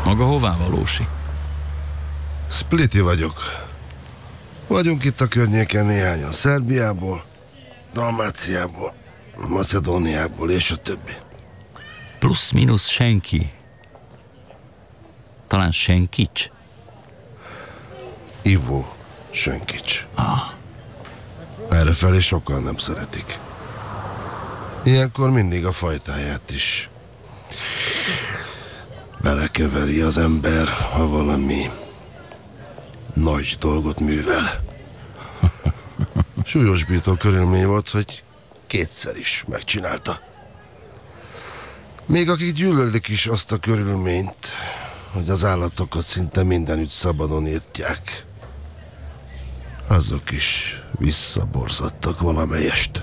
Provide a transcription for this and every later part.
Maga hová valósi? Spliti vagyok. Vagyunk itt a környéken néhányan. Szerbiából, Dalmáciából, Macedóniából és a többi. Plusz-minusz senki. Talán Senkics? Ivo Senkics. Errefelé sokan nem szeretik. Ilyenkor mindig a fajtáját is belekeveri az ember, ha valami nagy dolgot művel. Súlyosbító körülmény volt, hogy kétszer is megcsinálta. Még akik gyűlölik is azt a körülményt, hogy az állatokat szinte mindenütt szabadon írtják, azok is visszaborzadtak valamelyest.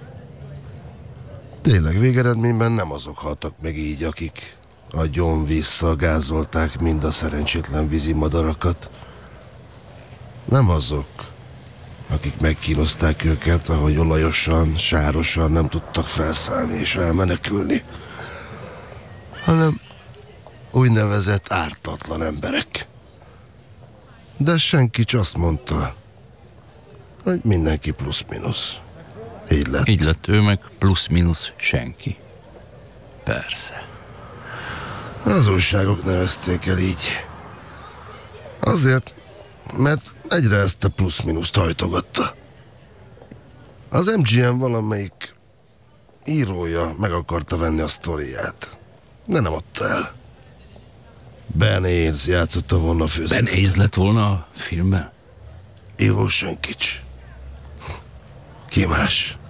Tényleg végeredményben nem azok haltak meg így, akik agyonvízzal gázolták mind a szerencsétlen vízimadarakat. Nem azok, akik megkínozták őket, ahogy olajosan, sárosan nem tudtak felszállni és elmenekülni, hanem úgynevezett ártatlan emberek. De senki csak azt mondta, hogy mindenki plusz-minusz. Így lett. Így lett ő meg plusz-minusz senki. Persze. Az újságok nevezték el így. Azért, mert egyre ezt a plusz-minuszt hajtogatta. Az MGM valamelyik írója meg akarta venni a sztoriát, de nem adta el. Ben Ayers játszotta volna a főszerepet. Ben Ayers lett volna a filmben? Ivo Senkics. Ki más?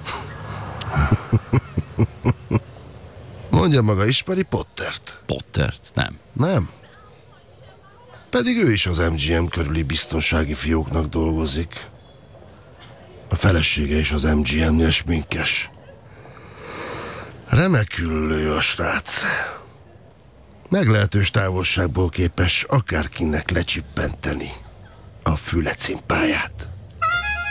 Mondja maga, ismeri Pottert? Pottert? Nem. Nem? Pedig ő is az MGM körüli biztonsági fióknak dolgozik. A felesége is az MGM-nél sminkes. Remekül lő a srác. Meglehetős távolságból képes akárkinek lecsippenteni a fülecimpáját.